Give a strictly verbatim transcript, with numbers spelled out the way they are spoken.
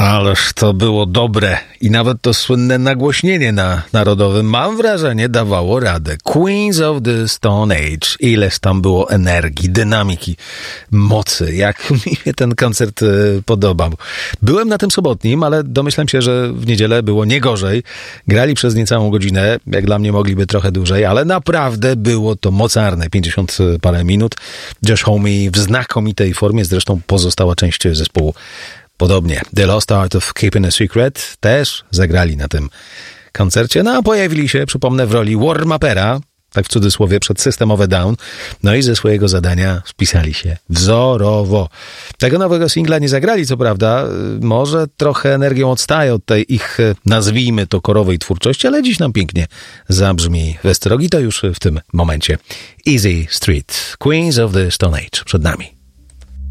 Ależ to było dobre i nawet to słynne nagłośnienie na Narodowym, mam wrażenie, dawało radę. Queens of the Stone Age. Ileż tam było energii, dynamiki, mocy. Jak mi się ten koncert podobał. Byłem na tym sobotnim, ale domyślam się, że w niedzielę było nie gorzej. Grali przez niecałą godzinę, jak dla mnie mogliby trochę dłużej, ale naprawdę było to mocarne. pięćdziesiąt parę minut. Josh Homme w znakomitej formie, zresztą pozostała część zespołu podobnie. The Lost Art of Keeping a Secret też zagrali na tym koncercie. No a pojawili się, przypomnę, w roli warm-upera, tak w cudzysłowie, przed System of a Down. No i ze swojego zadania spisali się wzorowo. Tego nowego singla nie zagrali, co prawda. Może trochę energią odstaje od tej ich, nazwijmy to, korowej twórczości, ale dziś nam pięknie zabrzmi Westrogi. To już w tym momencie. Easy Street, Queens of the Stone Age przed nami.